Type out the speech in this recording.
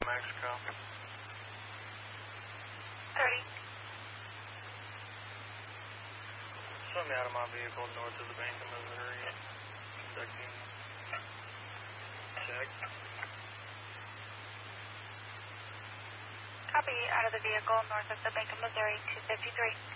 Mexico. 30. Show me out of my vehicle north of the Bank of Missouri. Conducting check. Copy, out of the vehicle north of the Bank of Missouri, 253.